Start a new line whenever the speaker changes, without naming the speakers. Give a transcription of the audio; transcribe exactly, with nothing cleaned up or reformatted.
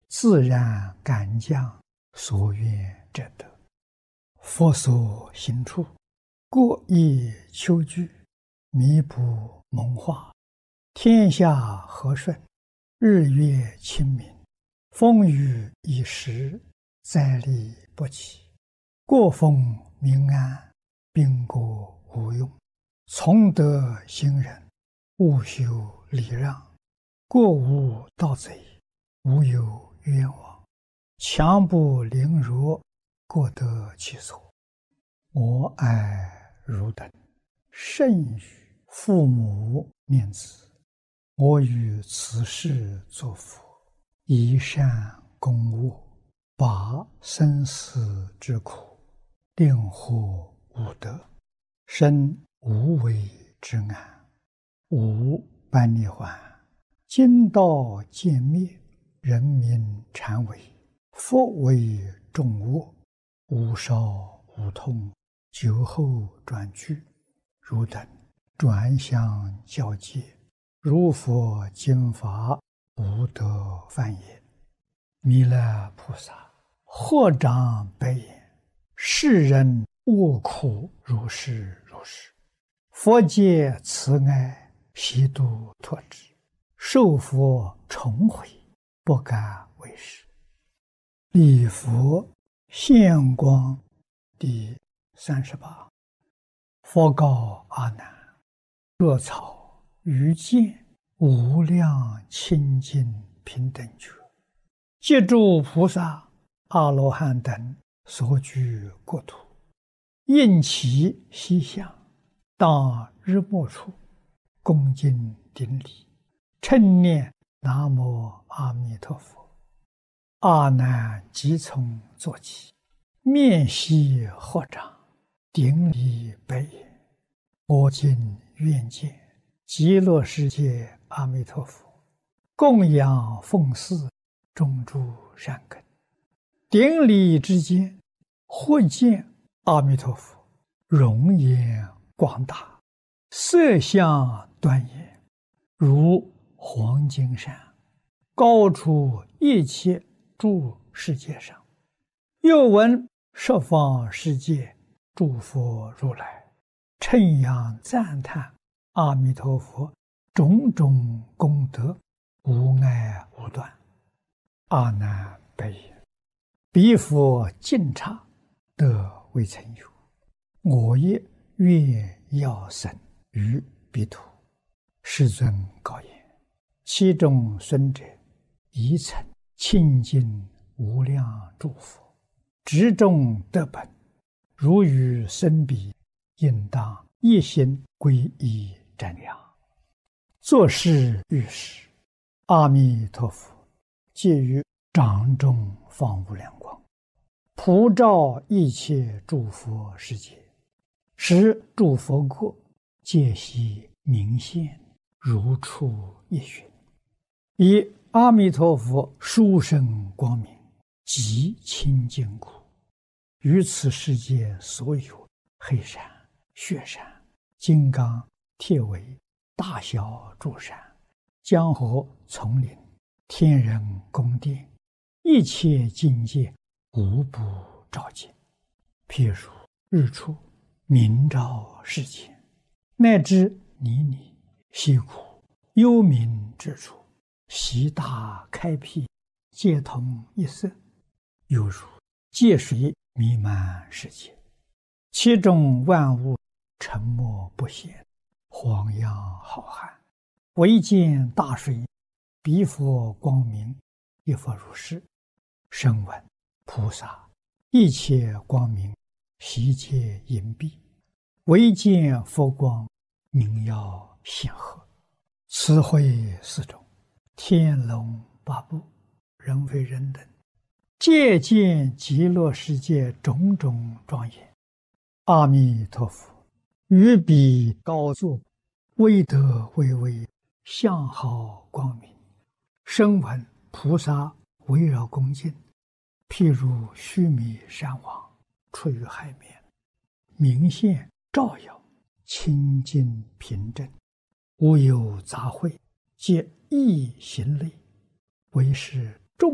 自然感将所愿者得。佛所行处，各宜求具，弥补蒙化，天下和顺，日月清明，风雨已时，灾利不起，国风民安，兵国无用，从德行仁，务修礼让，国无盗贼，无有冤枉，强不凌辱，各得其所。我爱汝等，甚与父母念子，我于此世作佛，以善供恶，拔生死之苦，令获无得，生无为之安，无般涅槃，今道渐灭，人民禅为，佛为众恶，无少无痛，酒后转句，汝等转相交接，如佛经法，无得犯也。弥勒菩萨合掌白言：世人恶苦如是如是，佛界慈爱，悉度脱之，受佛重回，不敢为是。礼佛现光第三十八。佛告阿难：若草于见无量清净平等觉，借诸菩萨阿罗汉等所居国土，应其西向，当日没处，恭敬顶礼，称念南无阿弥陀佛。阿难即从坐起，面悉合掌，顶礼白言：我今愿见极乐世界阿弥陀佛，供养奉祀，种诸善根。顶礼之间，忽见阿弥陀佛容颜广大，色相端严，如黄金山，高出一切诸世界上。又闻十方世界诸佛如来称扬赞叹阿弥陀佛种种功德，无碍无断。阿难白言：彼佛尽刹，得未曾有，我也愿要生于彼土。世尊告言：其中孙者，宜曾清净无量诸佛，执众得本，如与生彼，应当一心皈依瞻仰。作是遇时，阿弥陀佛借于掌中放无量光，普照一切诸佛世界，使诸佛国皆悉明现，如出一寻。以阿弥陀佛殊胜光明，极清净故，于此世界所有黑山、雪山、金刚、铁围、大小诸山、江河、丛林、天人宫殿，一切境界无不照见。譬如日出明照世间，乃至泥泞、溪谷、幽冥之处，悉大开辟，皆同一色，犹如界水弥漫世界，其中万物沉默不显，荒洋浩瀚，唯见大水，彼佛光明，亦复如是。声闻菩萨一切光明，悉皆隐蔽，唯见佛光，明耀显赫。此会四种，天龙八部，人非人等，皆见极乐世界种种庄严。阿弥陀佛于彼高坐，威德巍巍，相好光明。声闻菩萨围绕恭敬，譬如须弥山王出于海面，明现照耀，清净平正，无有杂秽，皆一行类，为是